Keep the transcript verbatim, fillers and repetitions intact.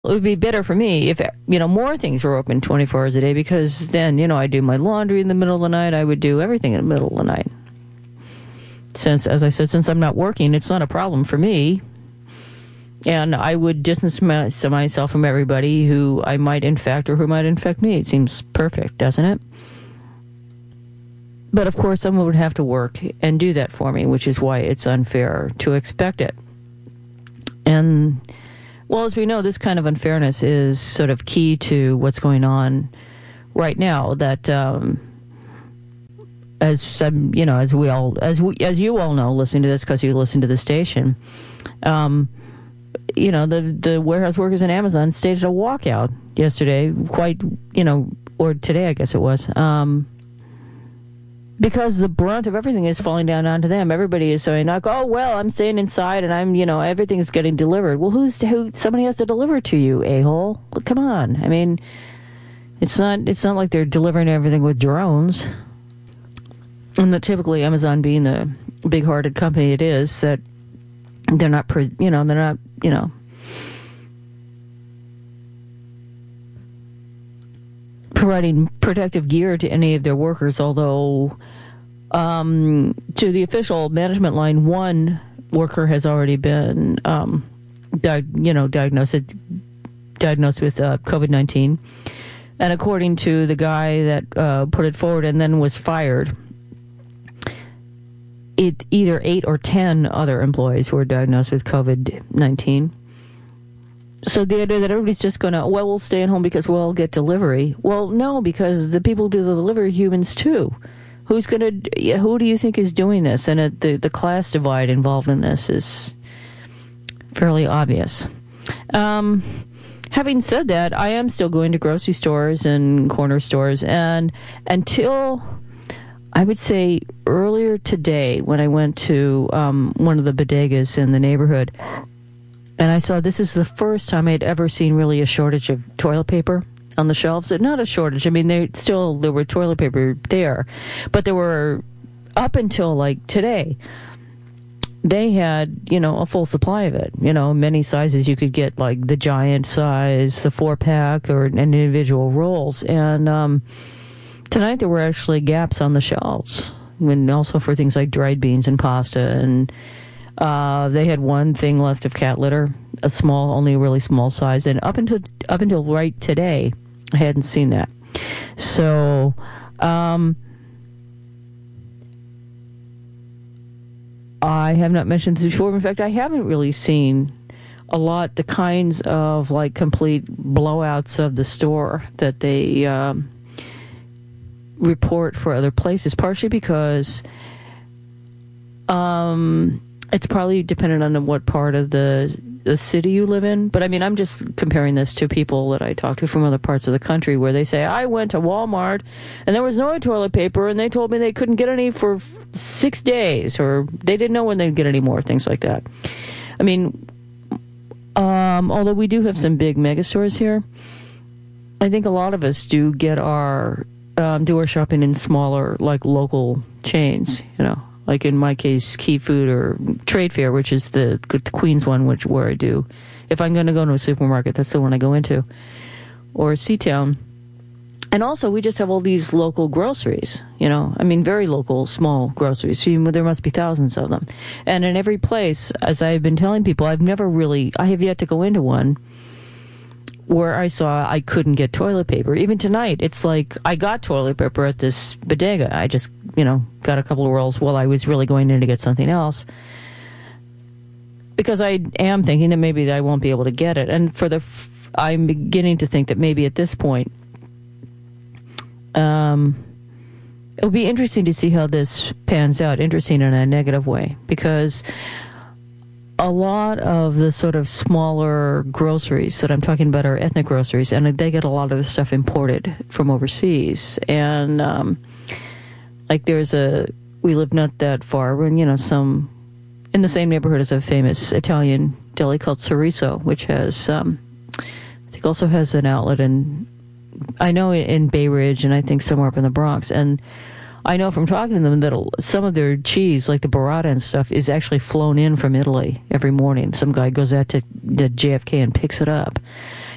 It would be better for me if, you know, more things were open twenty-four hours a day, because then, you know, I do my laundry in the middle of the night. I would do everything in the middle of the night. Since, as I said, since I'm not working, it's not a problem for me. And I would distance my, myself from everybody who I might infect or who might infect me. It seems perfect, doesn't it? But, of course, someone would have to work and do that for me, which is why it's unfair to expect it. And... well, as we know, this kind of unfairness is sort of key to what's going on right now. That, um, as um, you know, as we all, as we, as you all know, listening to this because you listen to the station, um, you know, the the warehouse workers in Amazon staged a walkout yesterday, quite, you know, or today, I guess it was. Um, Because the brunt of everything is falling down onto them. Everybody is saying, like, oh, well, I'm staying inside and I'm, you know, everything is getting delivered. Well, who's, who, somebody has to deliver it to you, a-hole. Well, come on. I mean, it's not, it's not like they're delivering everything with drones. And that typically Amazon being the big-hearted company it is, that they're not, pre- you know, they're not, you know, providing protective gear to any of their workers, although um, to the official management line, one worker has already been, um, di- you know, diagnosed diagnosed with uh, COVID nineteen, and according to the guy that uh, put it forward and then was fired, it either eight or ten other employees were diagnosed with COVID nineteen. So the idea that everybody's just going to, well, we'll stay at home because we'll get delivery. Well, no, because the people who do the delivery are humans too. Who's going to, who do you think is doing this? And it, the, the class divide involved in this is fairly obvious. Um, having said that, I am still going to grocery stores and corner stores. And until, I would say earlier today, when I went to um, one of the bodegas in the neighborhood, and I saw this is the first time I'd ever seen really a shortage of toilet paper on the shelves. Not a shortage. I mean, they still, there were toilet paper there. But there were, up until like today, they had, you know, a full supply of it. You know, many sizes. You could get like the giant size, the four pack, or an individual rolls. And um, tonight there were actually gaps on the shelves. And also for things like dried beans and pasta, and Uh, they had one thing left of cat litter, a small, only a really small size, and up until up until right today, I hadn't seen that. So, um, I have not mentioned this before. In fact, I haven't really seen a lot the kinds of like complete blowouts of the store that they um, report for other places. Partially because, um. It's probably dependent on what part of the the city you live in. But, I mean, I'm just comparing this to people that I talk to from other parts of the country where they say, I went to Walmart and there was no toilet paper and they told me they couldn't get any for f- six days or they didn't know when they'd get any more, things like that. I mean, um, although we do have some big mega stores here, I think a lot of us do get our, um, do our shopping in smaller, like, local chains, you know. Like in my case, Key Food or Trade Fair, which is the, the Queens one, which where I do. If I'm going to go to a supermarket, that's the one I go into. Or C-Town. And also, we just have all these local groceries, you know. I mean, very local, small groceries. So you, there must be thousands of them. And in every place, as I've been telling people, I've never really, I have yet to go into one where I saw I couldn't get toilet paper. Even tonight, it's like I got toilet paper at this bodega. I just, you know, got a couple of rolls while I was really going in to get something else. Because I am thinking that maybe I won't be able to get it. And for the, f- I'm beginning to think that maybe at this point, um, it'll be interesting to see how this pans out. Interesting in a negative way. Because a lot of the sort of smaller groceries that I'm talking about are ethnic groceries, and they get a lot of the stuff imported from overseas. And, um, like there's a, we live not that far, when, you know, some, in the same neighborhood as a famous Italian deli called Sorriso, which has, um, I think also has an outlet in, I know in Bay Ridge, and I think somewhere up in the Bronx. And I know from talking to them that some of their cheese, like the burrata and stuff, is actually flown in from Italy every morning. Some guy goes out to the J F K and picks it up.